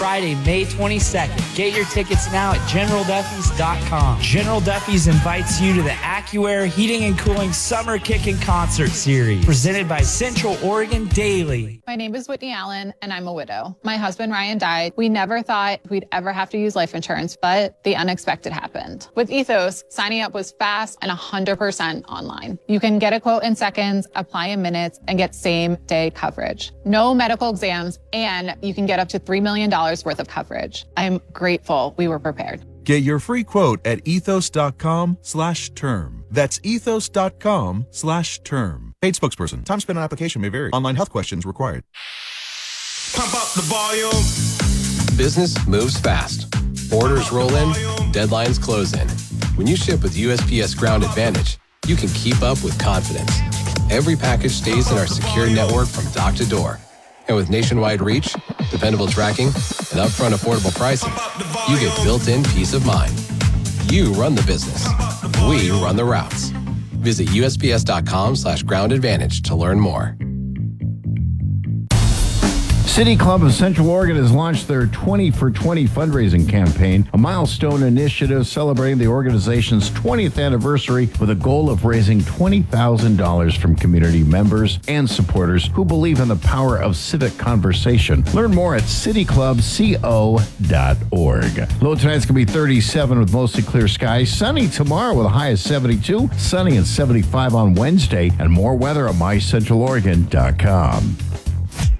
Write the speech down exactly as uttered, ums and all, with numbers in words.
Friday, May twenty-second. Get your tickets now at general duffys dot com. General Duffy's invites you to the AccuAir Heating and Cooling Summer Kickin' Concert Series, presented by Central Oregon Daily. My name is Whitney Allen, and I'm a widow. My husband, Ryan, died. We never thought we'd ever have to use life insurance, but the unexpected happened. With Ethos, signing up was fast and one hundred percent online. You can get a quote in seconds, apply in minutes, and get same-day coverage. No medical exams, and you can get up to three million dollars worth of coverage. I'm grateful we were prepared. Get your free quote at ethos.com slash term. That's ethos.com slash term. Paid spokesperson. Time spent on application may vary. Online health questions required. Pump up the volume. Business moves fast. Orders roll in, deadlines close in. When you ship with U S P S Ground Advantage, you can keep up with confidence. Every package stays in our secure network from dock to door. And with nationwide reach, dependable tracking, and upfront affordable pricing, you get built-in peace of mind. You run the business. We run the routes. Visit usps.com slash ground advantage to learn more. City Club of Central Oregon has launched their twenty for twenty fundraising campaign, a milestone initiative celebrating the organization's twentieth anniversary with a goal of raising twenty thousand dollars from community members and supporters who believe in the power of civic conversation. Learn more at city club co dot org. Low tonight's going to be thirty-seven with mostly clear skies. Sunny tomorrow with a high of seventy-two. Sunny and seventy-five on Wednesday. And more weather at my central oregon dot com.